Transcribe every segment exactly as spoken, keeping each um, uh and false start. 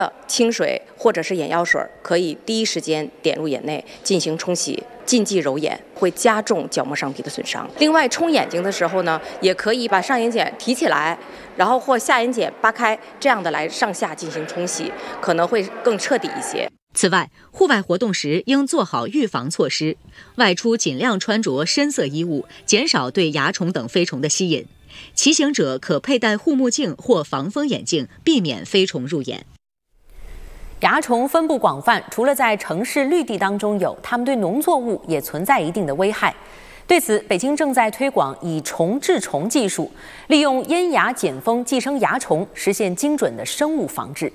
清水或者是眼药水可以第一时间点入眼内进行冲洗，禁忌揉眼，会加重角膜上皮的损伤。另外，冲眼睛的时候呢，也可以把上眼睑提起来，然后或下眼睑扒开，这样的来上下进行冲洗，可能会更彻底一些。 此外，户外活动时应做好预防措施，外出尽量穿着深色衣物，减少对蚜虫等飞虫的吸引。骑行者可佩戴护目镜或防风眼镜，避免飞虫入眼。 蚜虫分布广泛，除了在城市绿地当中有，它们对农作物也存在一定的危害。对此，北京正在推广以虫治虫技术，利用烟蚜碱蜂寄生蚜虫，实现精准的生物防治。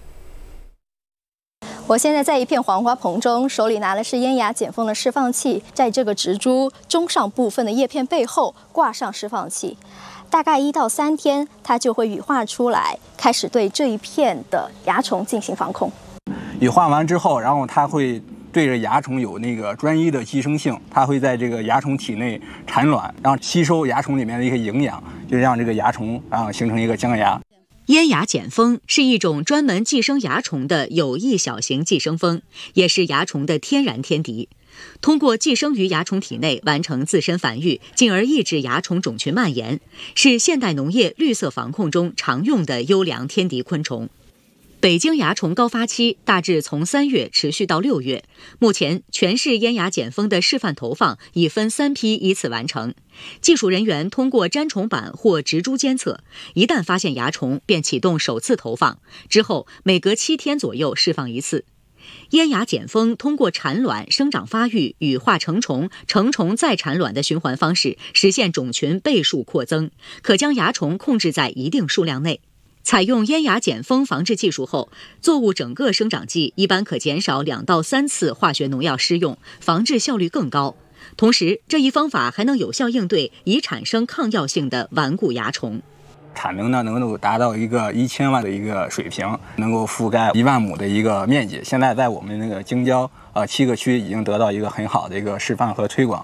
我现在在一片黄花棚中，手里拿的是烟蚜碱蜂的释放器，在这个植株中上部分的叶片背后挂上释放器。大概一到三天，它就会羽化出来，开始对这一片的蚜虫进行防控。 羽化完之后，然后它会对着蚜虫有那个专一的寄生性，它会在这个蚜虫体内产卵，然后吸收蚜虫里面的一些营养，就让这个蚜虫啊形成一个浆芽。 烟蚜碱蜂是一种专门寄生蚜虫的有益小型寄生蜂，也是蚜虫的天然天敌。通过寄生于蚜虫体内完成自身繁育，进而抑制蚜虫种群蔓延，是现代农业绿色防控中常用的优良天敌昆虫。北京蚜虫高发期大致从三月持续到六月，目前全市烟蚜碱蜂的示范投放已分三批依次完成。技术人员通过粘虫板或植株监测，一旦发现蚜虫，便启动首次投放，之后每隔七天左右释放一次。烟蚜碱蜂通过产卵、生长发育、羽化成虫、成虫再产卵的循环方式，实现种群倍数扩增，可将蚜虫控制在一定数量内。采用烟蚜碱蜂防治技术后，作物整个生长季一般可减少两到三次化学农药施用，防治效率更高。同时，这一方法还能有效应对已产生抗药性的顽固蚜虫。 产能呢能够达到一个一千万的一个水平，能够覆盖一万亩的一个面积。现在在我们那个京郊呃七个区已经得到一个很好的一个示范和推广。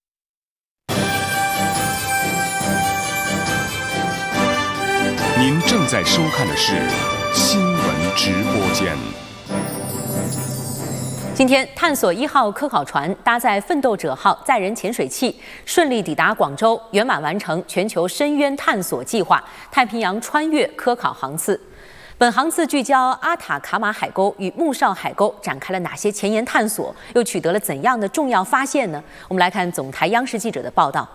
您正在收看的是新闻直播间。 今天，探索一号科考船搭载奋斗者号载人潜水器，顺利抵达广州，圆满完成全球深渊探索计划太平洋穿越科考航次。本航次聚焦阿塔卡马海沟与穆绍海沟，展开了哪些前沿探索，又取得了怎样的重要发现呢？我们来看总台央视记者的报道。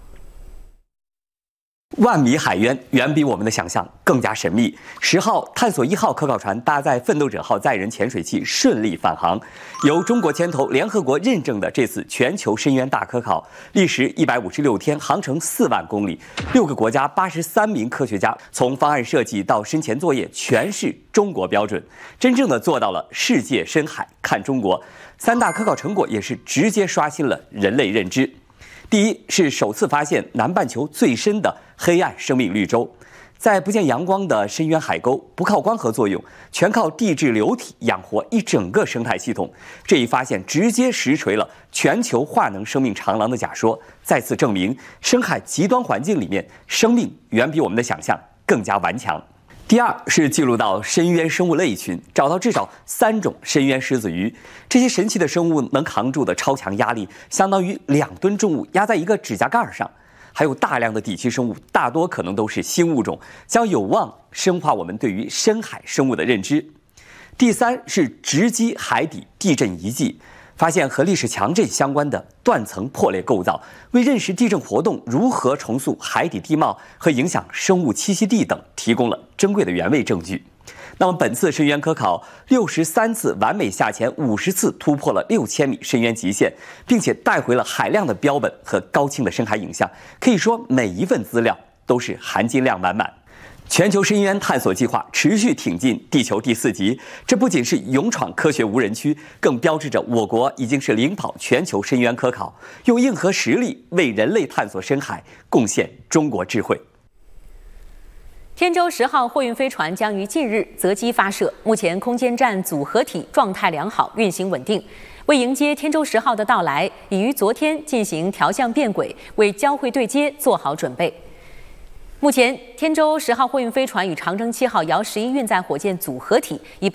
万米海渊远比我们的想象更加神秘。十号探索一号科考船搭载奋斗者号载人潜水器顺利返航，由中国牵头、联合国认证的这次全球深渊大科考，历时一百五十六天，航程四万公里，六个国家八十三名科学家，从方案设计到深潜作业全是中国标准，真正的做到了世界深海看中国。三大科考成果也是直接刷新了人类认知。第一是首次发现南半球最深的黑暗生命绿洲，在不见阳光的深渊海沟，不靠光合作用，全靠地质流体养活一整个生态系统。这一发现直接实锤了全球化能生命长廊的假说，再次证明深海极端环境里面生命远比我们的想象更加顽强。第二是记录到深渊生物类群，找到至少三种深渊狮子鱼，这些神奇的生物能扛住的超强压力，相当于两吨重物压在一个指甲盖上。还有大量的底栖生物，大多可能都是新物种，将有望深化我们对于深海生物的认知。第三是直击海底地震遗迹，发现和历史强震相关的断层破裂构造，为认识地震活动如何重塑海底地貌和影响生物栖息地等提供了珍贵的原位证据。那么本次深渊科考六十三次完美下潜，五十次突破了六千米深渊极限，并且带回了海量的标本和高清的深海影像，可以说每一份资料都是含金量满满。全球深渊探索计划持续挺进地球第四极，这不仅是勇闯科学无人区，更标志着我国已经是领跑全球深渊科考，用硬核实力为人类探索深海贡献中国智慧。 天舟十号货运飞船将于近日择机发射，目前空间站组合体状态良好，运行稳定。为迎接天舟十号的到来，已于昨天进行调向变轨，为交会对接做好准备。 目前，天舟十号货运飞船与长征七号遥十一运载火箭组合体已被